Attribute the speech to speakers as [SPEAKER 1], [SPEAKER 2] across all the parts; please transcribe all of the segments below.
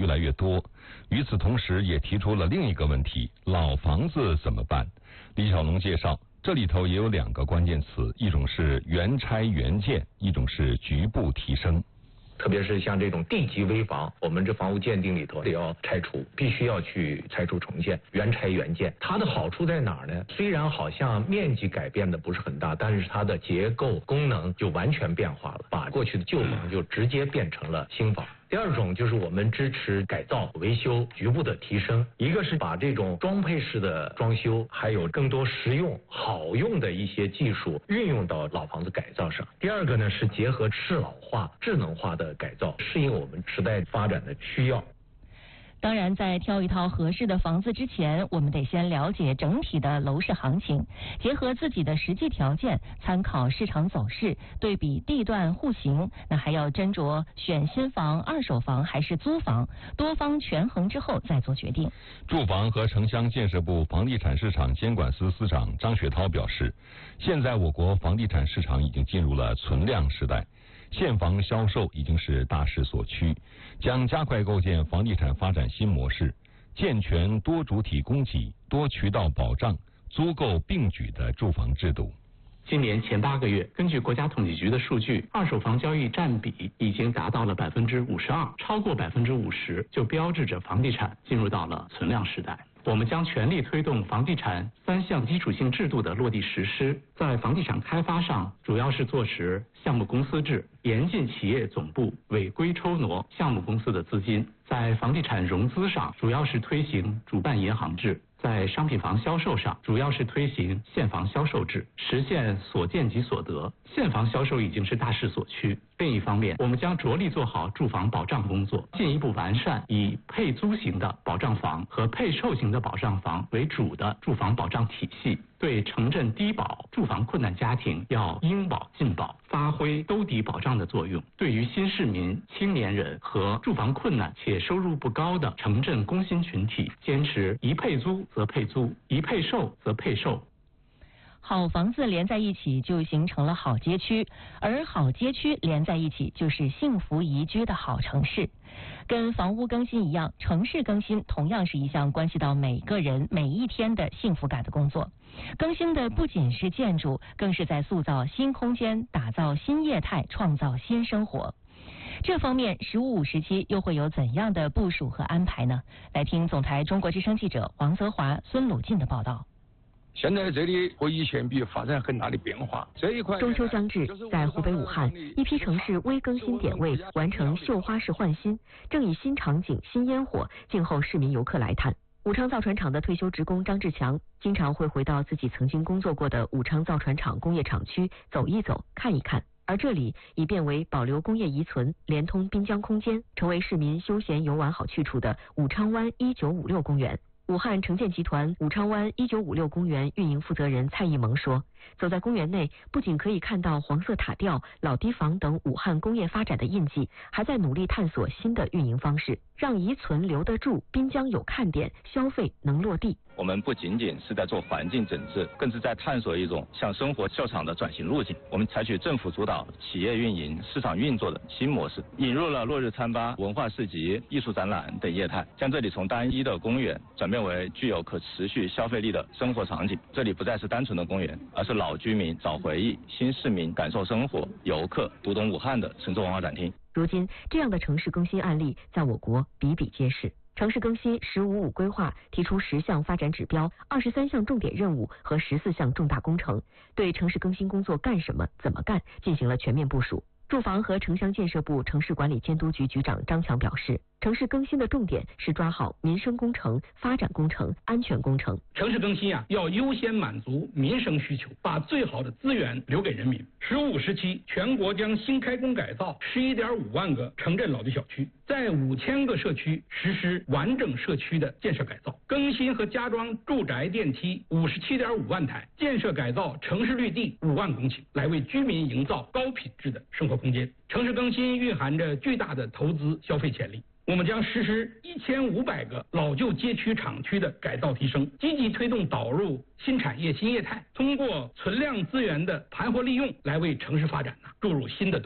[SPEAKER 1] 越来越多。与此同时，也提出了另一个问题：老房子怎么办？李小龙介绍，这里头也有2个关键词，一种是原拆原建，一种是局部提升。
[SPEAKER 2] 特别是像这种地级危房，我们这房屋鉴定里头也要拆除，必须要去拆除重建，原拆原建。它的好处在哪儿呢？虽然好像面积改变的不是很大，但是它的结构功能就完全变化了，把过去的旧房就直接变成了新房。第二种就是我们支持改造、维修、局部的提升，一个是把这种装配式的装修，还有更多实用好用的一些技术运用到老房子改造上。第二个呢是结合适老化、智能化的改造，适应我们时代发展的需要。
[SPEAKER 3] 当然，在挑一套合适的房子之前，我们得先了解整体的楼市行情，结合自己的实际条件，参考市场走势，对比地段户型，那还要斟酌选新房、二手房还是租房，多方权衡之后再做决定。
[SPEAKER 1] 住房和城乡建设部房地产市场监管司司长张雪涛表示，现在我国房地产市场已经进入了存量时代，现房销售已经是大势所趋，将加快构建房地产发展新模式，健全多主体供给、多渠道保障、租购并举的住房制度。
[SPEAKER 4] 今年前8个月，根据国家统计局的数据，二手房交易占比已经达到了52%，超过50%，就标志着房地产进入到了存量时代。我们将全力推动房地产3项基础性制度的落地实施，在房地产开发上，主要是坐实项目公司制，严禁企业总部违规抽挪项目公司的资金；在房地产融资上，主要是推行主办银行制；在商品房销售上，主要是推行现房销售制，实现所见即所得。现房销售已经是大势所趋。另一方面，我们将着力做好住房保障工作，进一步完善以配租型的保障房和配售型的保障房为主的住房保障体系，对城镇低保、住房困难家庭要应保尽保，发挥兜底保障的作用。对于新市民、青年人和住房困难且收入不高的城镇工薪群体，坚持一配租则配租，一配售则配售。
[SPEAKER 3] 好房子连在一起就形成了好街区，而好街区连在一起就是幸福宜居的好城市。跟房屋更新一样，城市更新同样是一项关系到每个人每一天的幸福感的工作。更新的不仅是建筑，更是在塑造新空间，打造新业态，创造新生活。这方面“15+5”时期又会有怎样的部署和安排呢？来听总台中国之声记者王泽华、孙鲁进的报道。
[SPEAKER 5] 现在这里和以前比发生很大的变化。这一块
[SPEAKER 6] 中秋将至，在湖北武汉，一批城市微更新点位，完成绣花式换新，正以新场景、新烟火静候市民游客来探。武昌造船厂的退休职工张志强，经常会回到自己曾经工作过的武昌造船厂工业厂区走一走、看一看。而这里已变为保留工业遗存、连通滨江空间，成为市民休闲游玩好去处的武昌湾1956公园。武汉城建集团武昌湾1956公园运营负责人蔡义萌说，走在公园内，不仅可以看到黄色塔吊、老堤防等武汉工业发展的印记，还在努力探索新的运营方式，让遗存留得住，滨江有看点，消费能落地。
[SPEAKER 7] 我们不仅仅是在做环境整治，更是在探索一种向生活秀场的转型路径。我们采取政府主导、企业运营、市场运作的新模式，引入了落日餐吧、文化市集、艺术展览等业态，将这里从单一的公园转变为具有可持续消费力的生活场景。这里不再是单纯的公园，而是老居民找回忆、新市民感受生活、游客读懂武汉的城市文化展厅。
[SPEAKER 6] 如今，这样的城市更新案例在我国比比皆是。城市更新“15+5”规划提出10项发展指标、23项重点任务和14项重大工程，对城市更新工作干什么、怎么干进行了全面部署。住房和城乡建设部城市管理监督局局长张强表示，城市更新的重点是抓好民生工程、发展工程、安全工程。
[SPEAKER 8] 城市更新要优先满足民生需求，把最好的资源留给人民。“15+5”时期，全国将新开工改造11.5万个城镇老旧小区，在5000个社区实施完整社区的建设改造，更新和加装住宅电梯57.5万台，建设改造城市绿地5万公顷，来为居民营造高品质的生活空间。城市更新蕴含着巨大的投资消费潜力。我们将实施1500个老旧街区厂区的改造提升，积极推动导入新产业新业态，通过存量资源的盘活利用来为城市发展注入新的动能。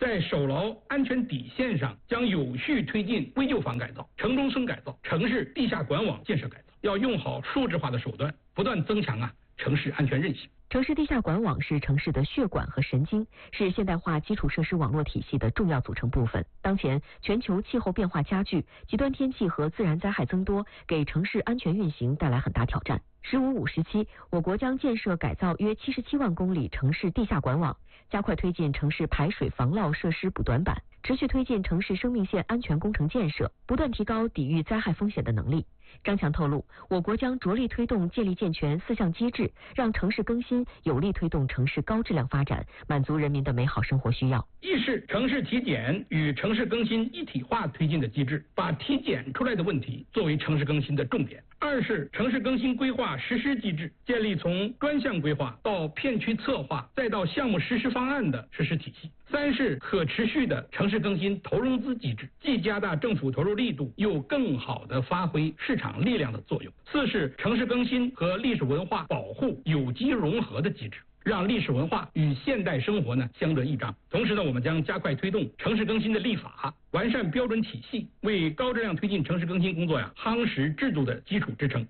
[SPEAKER 8] 在守牢安全底线上，将有序推进危旧房改造、城中村改造、城市地下管网建设改造，要用好数字化的手段，不断增强城市安全韧性。
[SPEAKER 6] 城市地下管网是城市的血管和神经，是现代化基础设施网络体系的重要组成部分。当前，全球气候变化加剧，极端天气和自然灾害增多，给城市安全运行带来很大挑战。“15+5”时期，我国将建设改造约77万公里城市地下管网，加快推进城市排水防涝设施补短板，持续推进城市生命线安全工程建设，不断提高抵御灾害风险的能力。张强透露，我国将着力推动建立健全4项机制，让城市更新有力推动城市高质量发展，满足人民的美好生活需要。
[SPEAKER 8] 一是城市体检与城市更新一体化推进的机制，把体检出来的问题作为城市更新的重点。二是城市更新规划实施机制，建立从专项规划到片区策划再到项目实施方案的实施体系。三是可持续的城市更新投融资机制，既加大政府投入力度，又更好地发挥市场力量的作用。四是城市更新和历史文化保护有机融合的机制，让历史文化与现代生活相得益彰。同时我们将加快推动城市更新的立法，完善标准体系，为高质量推进城市更新工作夯实制度的基础支撑。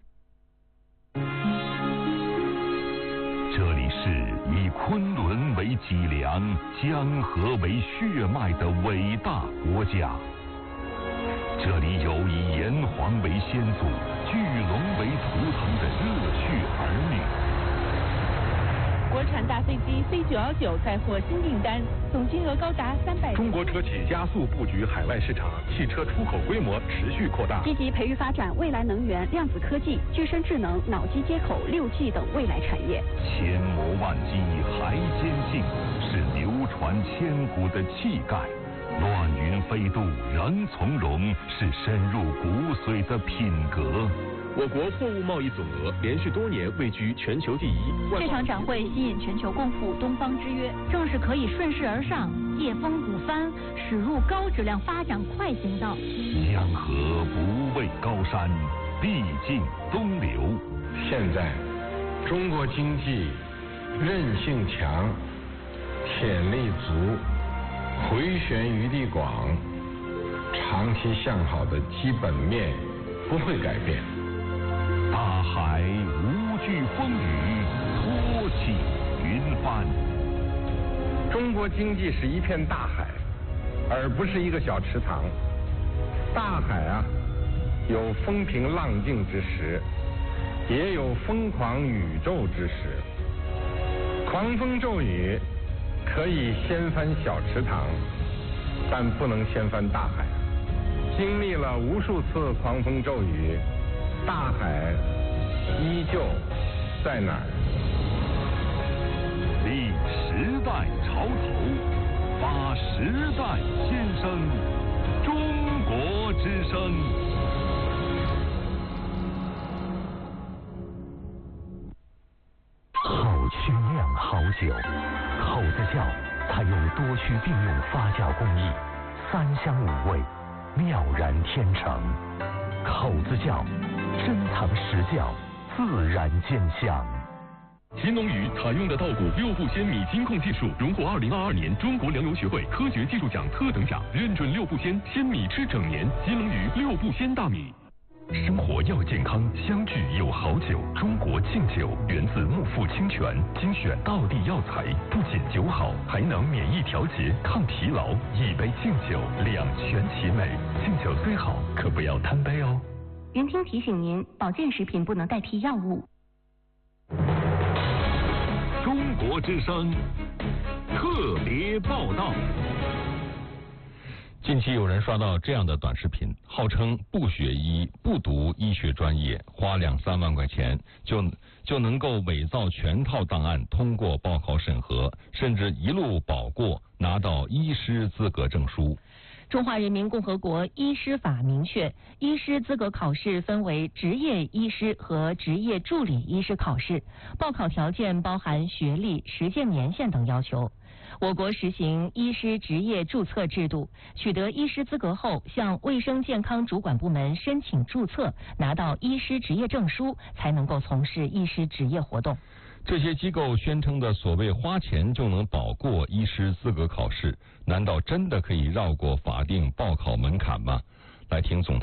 [SPEAKER 1] 这里是以昆仑为脊梁、江河为血脉的伟大国家。这里有以炎黄为先祖、巨龙为图腾的热血儿女。
[SPEAKER 9] 国产大飞机 C919再获新订单，总金额高达300。
[SPEAKER 10] 中国车企加速布局海外市场，汽车出口规模持续扩大，
[SPEAKER 11] 积极培育发展未来能源、量子科技、具身智能、脑机接口、6G 等未来产业。
[SPEAKER 1] 千磨万击还坚劲，是流传千古的气概。乱云飞渡仍从容，是深入骨髓的品格。
[SPEAKER 10] 我国货物贸易总额连续多年位居全球第一。
[SPEAKER 11] 这场展会吸引全球共赴东方之约，正是可以顺势而上，借风鼓帆，驶入高质量发展快行道。
[SPEAKER 1] 江河不畏高山，必尽东流。
[SPEAKER 12] 现在，中国经济韧性强，潜力足，回旋余地广，长期向好的基本面不会改变。
[SPEAKER 1] 大海无惧风雨，托起云帆。
[SPEAKER 12] 中国经济是一片大海，而不是一个小池塘。大海有风平浪静之时，也有疯狂宇宙之时。狂风骤雨可以掀翻小池塘，但不能掀翻大海。经历了无数次狂风骤雨，大海依旧在哪儿？
[SPEAKER 1] 立时代潮头，发时代先声，中国之声。
[SPEAKER 13] 好曲酿好酒，口子窖采用多区并用发酵工艺，3香5味，妙然天成。口子窖，珍藏实窖，自然见香。
[SPEAKER 10] 新农语采用的稻谷6步鲜米金控技术，荣获2022年中国粮油学会科学技术奖特等奖，认准6步鲜，鲜米吃整年。新农语6步鲜大米。
[SPEAKER 13] 生活要健康，相聚有好酒。中国劲酒源自牧阜清泉，精选道地药材，不仅酒好，还能免疫调节、抗疲劳。一杯劲酒，两全其美。劲酒虽好，可不要贪杯哦。
[SPEAKER 11] 云听提醒您，保健食品不能代替药物。
[SPEAKER 1] 中国之声特别报道。近期有人刷到这样的短视频，号称不学医、不读医学专业，花2-3万块钱就能够伪造全套档案，通过报考审核，甚至一路保过，拿到医师资格证书。
[SPEAKER 3] 中华人民共和国医师法明确，医师资格考试分为执业医师和执业助理医师考试，报考条件包含学历、实践年限等要求。我国实行医师执业注册制度，取得医师资格后，向卫生健康主管部门申请注册，拿到医师执业证书，才能够从事医师执业活动。
[SPEAKER 1] 这些机构宣称的所谓花钱就能保过医师资格考试，难道真的可以绕过法定报考门槛吗？来听总台